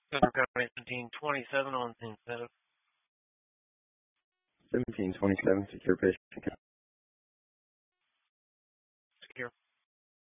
Southern County 1727 on scene set up. 1727, secure patient. Secure.